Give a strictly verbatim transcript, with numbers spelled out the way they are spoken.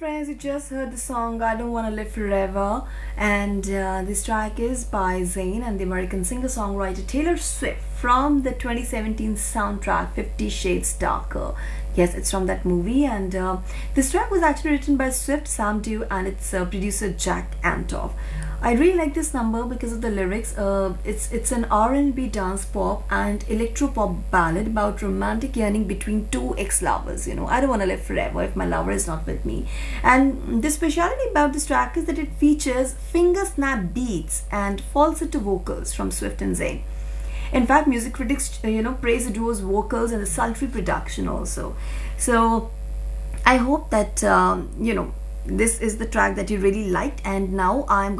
friends, you just heard the song I Don't Wanna Live Forever, and uh, this track is by Zayn and the American singer songwriter Taylor Swift from the twenty seventeen soundtrack Fifty Shades Darker. Yes, it's from that movie, and uh, this track was actually written by Swift, Sam Dew, and its uh, producer Jack Antoff. I really like this number because of the lyrics. Uh, it's it's an R and B dance pop and electro pop ballad about romantic yearning between two ex-lovers. You know, I don't want to live forever if my lover is not with me. And the speciality about this track is that it features finger snap beats and falsetto vocals from Swift and Zayn. In fact, music critics, uh, you know, praise the duo's vocals and the sultry production also. So I hope that um, you know this is the track that you really liked, and now I'm